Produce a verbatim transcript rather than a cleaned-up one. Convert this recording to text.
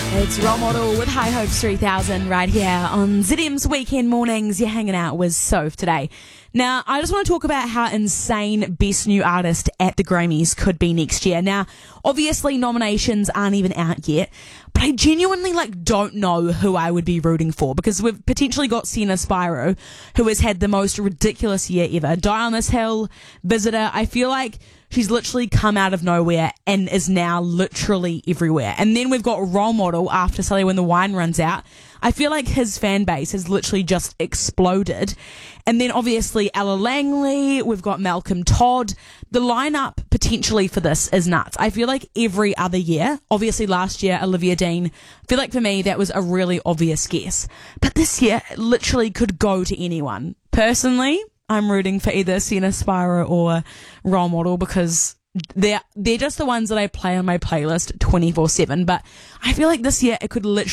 It's Role Model with High Hopes three thousand right here on Z M's Weekend Mornings. You're hanging out with Soph today. Now, I just want to talk about how insane Best New Artist at the Grammys could be next year. Now, obviously nominations aren't even out yet, but I genuinely like don't know who I would be rooting for, because we've potentially got Sienna Spyro, who has had the most ridiculous year ever. Die on This Hill, Visitor. I feel like she's literally come out of nowhere and is now literally everywhere. And then we've got Role Model after Sully When the Wine Runs Out. I feel like his fan base has literally just exploded. And then obviously Ella Langley, we've got Malcolm Todd. The lineup potentially for this is nuts. I feel like every other year, obviously last year, Olivia Dean, I feel like for me that was a really obvious guess. But this year, it literally could go to anyone. Personally, I'm rooting for either Sienna Spyro or Role Model, because they're, they're just the ones that I play on my playlist twenty-four seven. But I feel like this year it could literally